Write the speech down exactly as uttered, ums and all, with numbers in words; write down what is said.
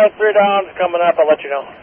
uh, three downs coming up. I'll let you know.